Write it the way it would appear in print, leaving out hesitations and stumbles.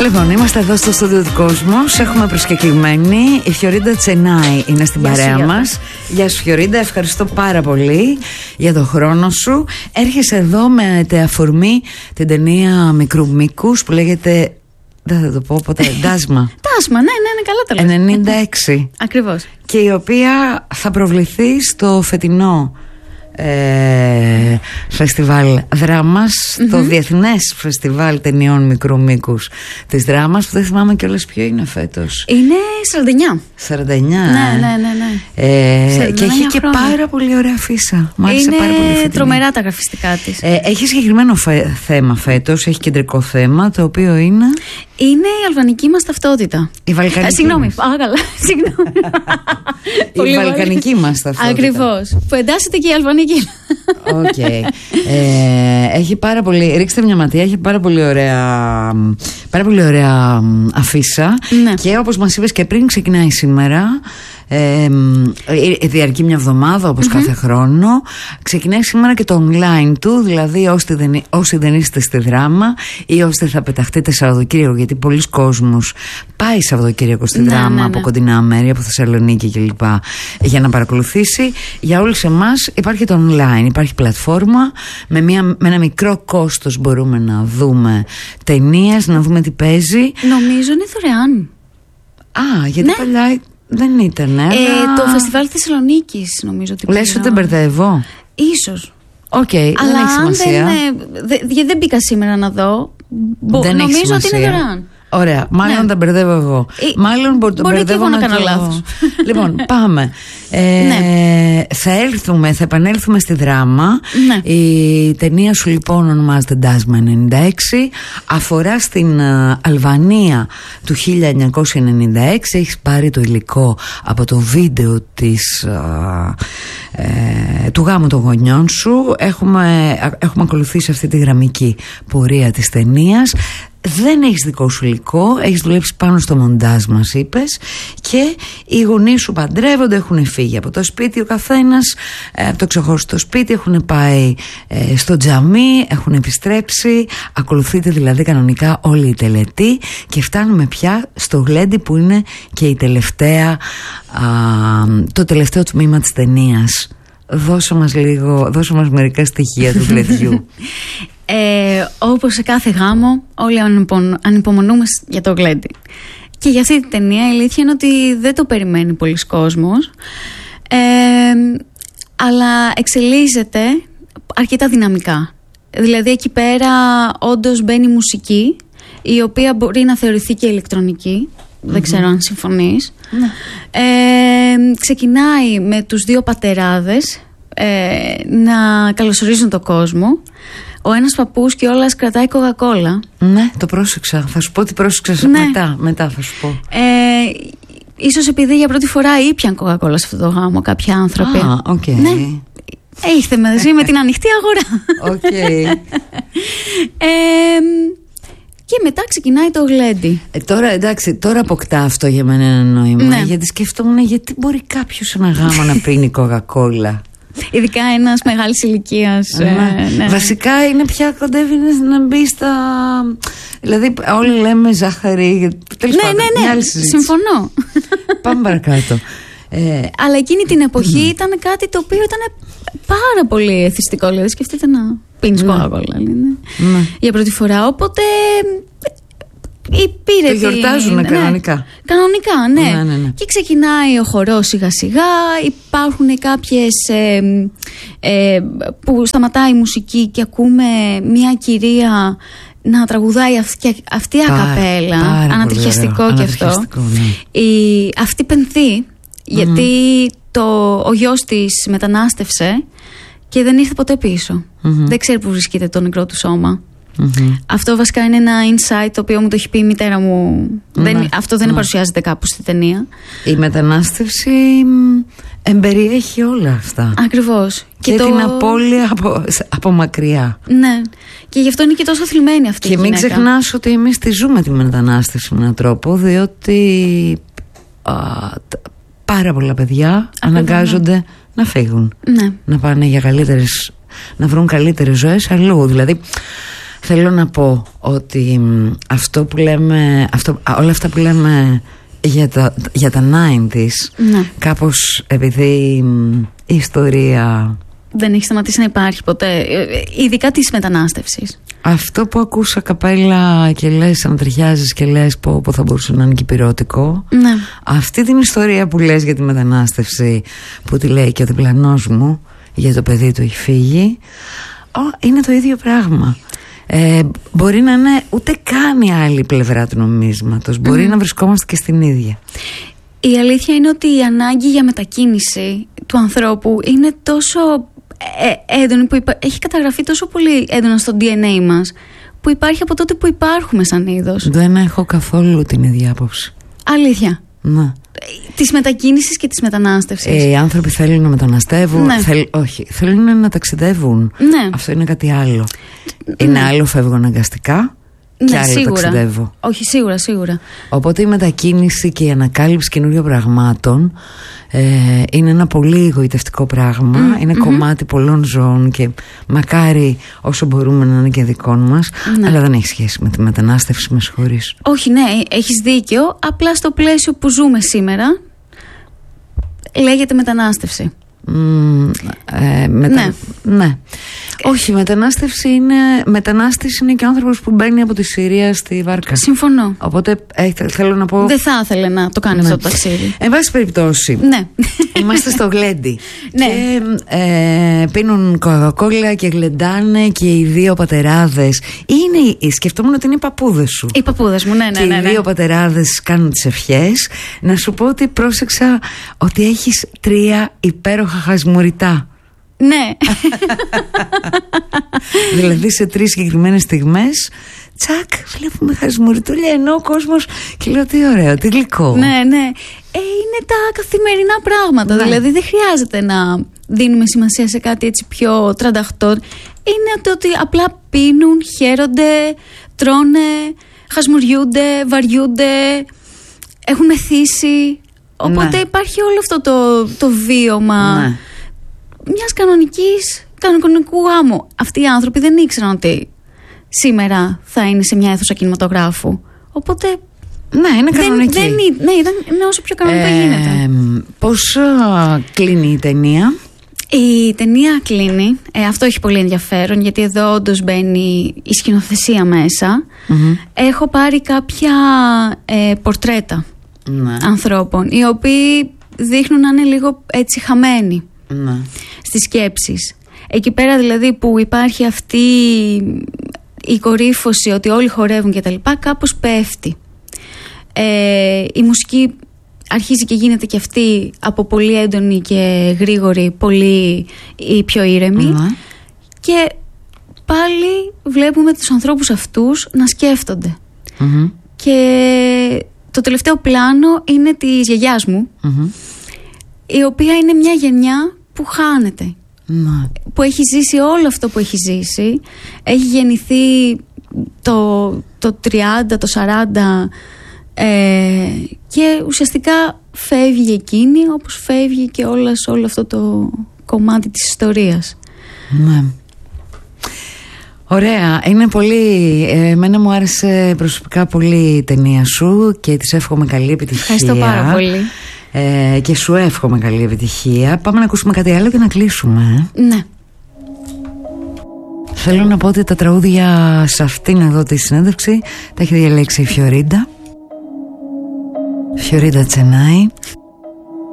Λοιπόν, είμαστε εδώ στο στούντιο του Κόσμος. Έχουμε προσκεκλημένη. Η Φιωρίντα Τσενάη είναι στην παρέα μας. Γεια σου, Φιωρίντα, ευχαριστώ πάρα πολύ για τον χρόνο σου. Έρχεσαι εδώ με αφορμή την ταινία μικρού μήκους που λέγεται. Δεν θα το πω ποτέ. Ντάσμα. Ντάσμα, ναι, καλά τα λέτε. 96. Ακριβώς. Και η οποία θα προβληθεί στο φετινό φεστιβάλ δράμας, το Διεθνές Φεστιβάλ Ταινιών Μικρού Μήκους της Δράμας, που δεν θυμάμαι κιόλας ποιο είναι φέτος. Είναι 49. 49. Ναι. Και έχει και πάρα πολύ ωραία αφίσα. Μ' άρεσε πάρα πολύ φετινή. Τρομερά τα γραφιστικά της. Έχει συγκεκριμένο θέμα φέτος, έχει κεντρικό θέμα, το οποίο είναι η αλβανική μας ταυτότητα. Η βαλκανική. Συγγνώμη. Η βαλκανική μας ταυτότητα. Ακριβώς. Που εντάσσεται και η αλβανική. Okay. Έχει πάρα πολύ. Ρίξτε μια ματιά, έχει πάρα πολύ ωραία αφίσα. Ναι. Και όπως μας είπες και πριν, ξεκινάει σήμερα. Διαρκεί μια εβδομάδα όπως κάθε χρόνο. Ξεκινάει σήμερα και το online του. Δηλαδή όσοι δεν είστε στη Δράμα ή όσοι θα πεταχτείτε Σαββατοκύριακο, γιατί πολλοί κόσμος πάει Σαββατοκύριακο στη Δράμα από κοντινά μέρη, από Θεσσαλονίκη κλπ, για να παρακολουθήσει. Για όλους εμάς υπάρχει το online. Υπάρχει πλατφόρμα με ένα μικρό κόστος. Μπορούμε να δούμε ταινίες, να δούμε τι παίζει. Νομίζω είναι δωρεάν. Γιατί παλιά δεν ήταν. Το φεστιβάλ Θεσσαλονίκης νομίζω ότι. Λες ότι μπερδεύω. Ίσως. Οκ, δεν έχει σημασία. Γιατί δεν μπήκα σήμερα να δω. Νομίζω ότι είναι δωρεάν. Ωραία, μάλλον τα μπερδεύω εγώ. Μάλλον μπορεί και εγώ να κάνω λάθος. Λοιπόν, πάμε. Θα επανέλθουμε στη Δράμα. Η ταινία σου λοιπόν ονομάζεται Ντάσμα 96. Αφορά στην Αλβανία του 1996. Έχεις πάρει το υλικό από το βίντεο του γάμου των γονιών σου. Έχουμε ακολουθήσει αυτή τη γραμμική πορεία της ταινίας. Δεν έχεις δικό σου υλικό, έχεις δουλέψει πάνω στο μοντάζ, μας είπες, και οι γονείς σου παντρεύονται, έχουν φύγει από το σπίτι ο καθένας, από το ξεχωριστό σπίτι, έχουν πάει στο τζαμί, έχουν επιστρέψει, ακολουθείται δηλαδή κανονικά όλη η τελετή και φτάνουμε πια στο γλέντι που είναι και η το τελευταίο τμήμα της ταινίας. Δώσε μας μερικά στοιχεία του γλεντιού. Όπως σε κάθε γάμο, όλοι ανυπομονούμε για το γλέντι. Και για αυτή την ταινία η αλήθεια είναι ότι δεν το περιμένει πολλοί κόσμος, αλλά εξελίσσεται αρκετά δυναμικά. Δηλαδή εκεί πέρα όντως μπαίνει μουσική, η οποία μπορεί να θεωρηθεί και ηλεκτρονική. Δεν ξέρω αν συμφωνείς. Ξεκινάει με τους δύο πατεράδες να καλωσορίζουν τον κόσμο. Ο ένας παππούς και όλας κρατάει κοκακόλα. Ναι, το πρόσεξα. Θα σου πω τι πρόσεξα μετά θα σου πω. Ίσως επειδή για πρώτη φορά ήπιαν κοκακόλα σε αυτό το γάμο κάποιοι άνθρωποι. Ναι. Ήρθε μαζί με την ανοιχτή αγορά. Και μετά ξεκινάει το γλέντι. Τώρα αποκτά αυτό για μένα ένα νόημα. Γιατί σκέφτομαι γιατί μπορεί κάποιος ένα γάμο να πίνει κοκακόλα. Ειδικά ένας μεγάλης ηλικίας. Βασικά είναι πια κοντεύει να μπει στα. Δηλαδή όλοι λέμε ζάχαρη. Τέλος πάντων, μια άλλη συζήτηση. Συμφωνώ. Πάμε παρακάτω. Αλλά εκείνη την εποχή ήταν κάτι το οποίο ήταν πάρα πολύ εθιστικό. Δηλαδή σκεφτείτε να πίνεις κοκακόλα για πρώτη φορά. Οπότε το γιορτάζουν κανονικά. Κανονικά, ναι. Και ξεκινάει ο χορός σιγά σιγά. Υπάρχουν κάποιες που σταματάει η μουσική και ακούμε μια κυρία να τραγουδάει αυτή ακαπέλα. Ανατριχιαστικό και αυτό. Αυτή πενθεί γιατί ο γιος της μετανάστευσε και δεν ήρθε ποτέ πίσω. Δεν ξέρει που βρίσκεται το νεκρό του σώμα. Αυτό βασικά είναι ένα insight το οποίο μου το έχει πει η μητέρα μου. Αυτό δεν παρουσιάζεται κάπου στη ταινία. Η μετανάστευση εμπεριέχει όλα αυτά. Ακριβώς. Και την απώλεια από μακριά. Ναι. Και γι' αυτό είναι και τόσο θλιμμένη αυτή η γυναίκα. Και μην ξεχνάς ότι εμείς τη ζούμε τη μετανάστευση με έναν τρόπο, διότι πάρα πολλά παιδιά αναγκάζονται να φύγουν. Να πάνε για να βρουν καλύτερες ζωές αλλού. Δηλαδή Θέλω να πω ότι αυτό που λέμε, όλα αυτά που λέμε για τα 90's, ναι, κάπως επειδή η ιστορία δεν έχει σταματήσει να υπάρχει ποτέ, ειδικά της μετανάστευσης. Αυτό που ακούσα καπέλα και λες, ανατριχιάζεις και λες πω θα μπορούσε να είναι κυπηρώτικο. Ναι. Αυτή την ιστορία που λες για τη μετανάστευση, που τη λέει και ο διπλανός μου, για το παιδί του έχει φύγει, είναι το ίδιο πράγμα. Μπορεί να είναι ούτε καν η άλλη πλευρά του νομίσματος. Μπορεί να βρισκόμαστε και στην ίδια. Η αλήθεια είναι ότι η ανάγκη για μετακίνηση του ανθρώπου είναι τόσο έντονη, που έχει καταγραφεί τόσο πολύ έντονα στο DNA μας, που υπάρχει από τότε που υπάρχουμε σαν είδος. Δεν έχω καθόλου την ίδια άποψη. Αλήθεια. Ναι. Της μετακίνησης και της μετανάστευσης. Οι άνθρωποι θέλουν να μεταναστεύουν, ναι, όχι, θέλουν να ταξιδεύουν. Ναι. Αυτό είναι κάτι άλλο. Είναι άλλο φεύγω αναγκαστικά, και άλλο σίγουρα. ταξιδεύω. Όχι, σίγουρα. Οπότε η μετακίνηση και η ανακάλυψη καινούριων πραγμάτων είναι ένα πολύ εγωιτευτικό πράγμα. Είναι κομμάτι πολλών ζώων και μακάρι όσο μπορούμε να είναι και δικών μας. Ναι. Αλλά δεν έχει σχέση με τη μετανάστευση, με συγχωρείς. Όχι, ναι, έχεις δίκιο. Απλά στο πλαίσιο που ζούμε σήμερα λέγεται μετανάστευση. Ναι. Όχι, μετανάστης είναι και ο άνθρωπος που μπαίνει από τη Συρία στη βάρκα. Συμφωνώ. Οπότε θέλω να πω, δεν θα ήθελε να το κάνει αυτό το ταξίδι. Εν πάση περιπτώσει, ναι, είμαστε στο γλέντι. Ναι. Και πίνουν κοκακόλα και γλεντάνε και οι δύο πατεράδες. Σκεφτόμουν ότι είναι οι παππούδες σου. Οι παππούδες μου, ναι. Και οι δύο πατεράδες κάνουν τις ευχές. Να σου πω ότι πρόσεξα ότι έχεις 3 υπέροχα χασμουριτά. Ναι. Δηλαδή σε 3 συγκεκριμένες στιγμές, τσακ, βλέπουμε χασμουριτούλια, ενώ ο κόσμος, και λέω τι ωραίο, τι γλυκό. Ναι. Είναι τα καθημερινά πράγματα. Ναι. Δηλαδή δεν χρειάζεται να δίνουμε σημασία σε κάτι έτσι πιο τρανταχτό. Είναι το ότι απλά πίνουν, χαίρονται, τρώνε, χασμουριούνται, βαριούνται, έχουν μεθύσει. Οπότε υπάρχει όλο αυτό το βίωμα μιας κανονικού γάμου. Αυτοί οι άνθρωποι δεν ήξεραν ότι σήμερα θα είναι σε μια αίθουσα κινηματογράφου. Οπότε ναι, είναι κανονική. Είναι όσο πιο κανονικό γίνεται. Πώς κλείνει η ταινία? Η ταινία κλείνει. Αυτό έχει πολύ ενδιαφέρον, γιατί εδώ όντως μπαίνει η σκηνοθεσία μέσα. Έχω πάρει κάποια πορτρέτα ανθρώπων, οι οποίοι δείχνουν να είναι λίγο έτσι χαμένοι στις σκέψεις. Εκεί πέρα δηλαδή που υπάρχει αυτή η κορύφωση ότι όλοι χορεύουν και τα λοιπά, κάπως πέφτει. Η μουσική αρχίζει και γίνεται και αυτή από πολύ έντονη και γρήγορη, πολύ ή πιο ήρεμη. Και πάλι βλέπουμε τους ανθρώπους αυτούς να σκέφτονται. Και το τελευταίο πλάνο είναι της γιαγιάς μου, η οποία είναι μια γενιά που χάνεται, που έχει ζήσει όλο αυτό που έχει ζήσει. Έχει γεννηθεί το 30, το 40 και ουσιαστικά φεύγει εκείνη, όπως φεύγει και όλο αυτό το κομμάτι της ιστορίας. Ναι. Ωραία, είναι πολύ. Εμένα μου άρεσε προσωπικά πολύ η ταινία σου και της εύχομαι καλή επιτυχία. Ευχαριστώ πάρα πολύ. Και σου εύχομαι καλή επιτυχία. Πάμε να ακούσουμε κάτι άλλο και να κλείσουμε. Ναι. Θέλω να πω ότι τα τραγούδια σε αυτήν εδώ τη συνέντευξη τα έχει διαλέξει η Φιωρίντα Τσενάη.